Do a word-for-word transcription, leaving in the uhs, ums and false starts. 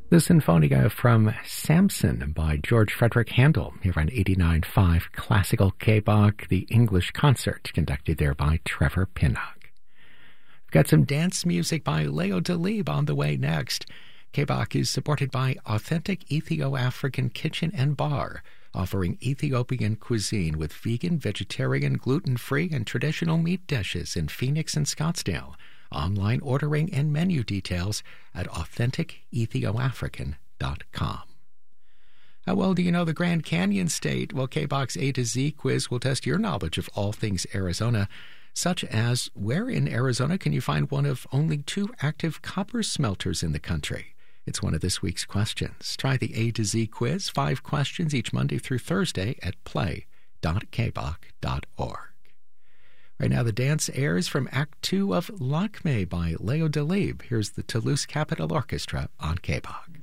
The Sinfonia from Samson by George Frederick Handel, here on eighty-nine point five Classical K B O C, the English concert conducted there by Trevor Pinnock. We've got some dance music by Leo Delibes on the way next. K B O C is supported by Authentic Ethio-African Kitchen and Bar, offering Ethiopian cuisine with vegan, vegetarian, gluten-free, and traditional meat dishes in Phoenix and Scottsdale. Online ordering and menu details at authentic ethio african dot com. How well do you know the Grand Canyon State? Well, K B O C's A to Z quiz will test your knowledge of all things Arizona, such as where in Arizona can you find one of only two active copper smelters in the country? It's one of this week's questions. Try the A to Z quiz, five questions each Monday through Thursday at play dot k b o c dot org. Right now, the dance airs from Act Two of Lakme by Leo Delibes. Here's the Toulouse Capitol Orchestra on K B O C.